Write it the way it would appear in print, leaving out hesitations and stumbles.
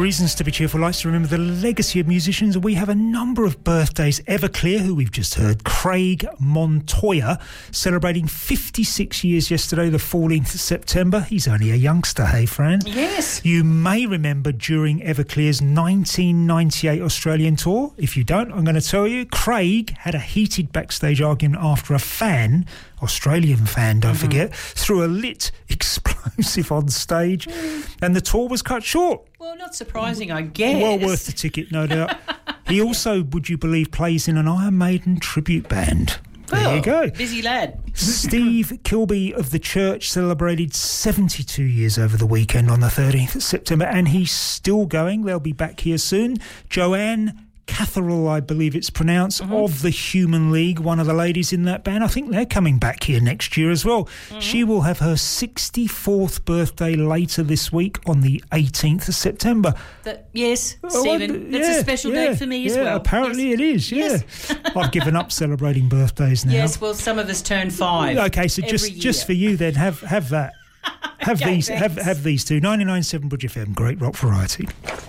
Reasons to be cheerful likes to remember the legacy of musicians. We have a number of birthdays. Everclear, who we've just heard, Craig Montoya, celebrating 56 years yesterday, the 14th of September. He's only a youngster, hey, Fran? Yes. You may remember during Everclear's 1998 Australian tour. If you don't, I'm going to tell you, Craig had a heated backstage argument after a fan, Australian fan, don't forget, threw a lit explosive on stage, and the tour was cut short. Well, not surprising, I guess. Well worth the ticket, no doubt. He also, would you believe, plays in an Iron Maiden tribute band. There you go. Busy lad. Steve Kilby of The Church celebrated 72 years over the weekend on the 13th of September, and he's still going. They'll be back here soon. Joanne Catherall, I believe it's pronounced, of the Human League, one of the ladies in that band. I think they're coming back here next year as well. She will have her 64th birthday later this week on the 18th of September. Yes, Stephen, that's a special date for me as well. Apparently it is, I've given up celebrating birthdays now. Yes, well, some of us turn 5. Okay, so just for you then, have that. Have these two. 99.7 Bridge FM, great rock variety.